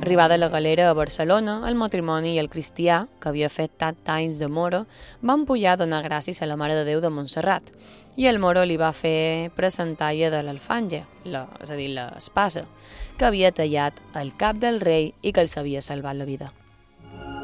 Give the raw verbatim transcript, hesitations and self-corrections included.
Arribada la galera a Barcelona, el matrimoni i el cristià, que havia fet tant anys de moro, van pujar a donar gràcies a la Mare de Déu de Montserrat, i el moro li va fer presentalla de l'alfanje, la, és a dir, l'espasa, que havia tallat el cap del rei i que els havia salvat la vida.